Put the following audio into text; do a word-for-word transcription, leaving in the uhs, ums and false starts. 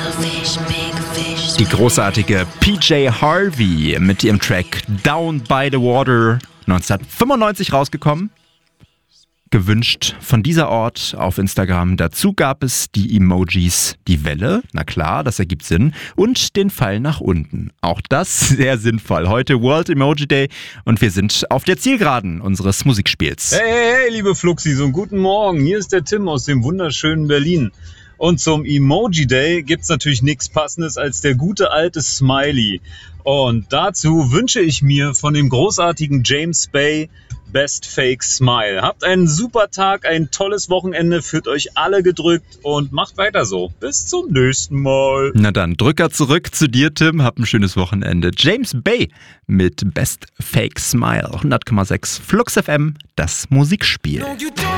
Die großartige P J Harvey mit ihrem Track Down by the Water, neunzehnhundertfünfundneunzig rausgekommen. Gewünscht von dieser Ort auf Instagram. Dazu gab es die Emojis, die Welle, na klar, das ergibt Sinn, und den Pfeil nach unten. Auch das sehr sinnvoll. Heute World Emoji Day und wir sind auf der Zielgeraden unseres Musikspiels. Hey, hey, hey, liebe Fluxis und guten Morgen. Hier ist der Tim aus dem wunderschönen Berlin. Und zum Emoji Day gibt's natürlich nichts Passendes als der gute alte Smiley. Und dazu wünsche ich mir von dem großartigen James Bay Best Fake Smile. Habt einen super Tag, ein tolles Wochenende, fühlt euch alle gedrückt und macht weiter so. Bis zum nächsten Mal. Na dann, Drücker zurück zu dir, Tim. Hab ein schönes Wochenende. James Bay mit Best Fake Smile. hundert Komma sechs Flux F M, das Musikspiel.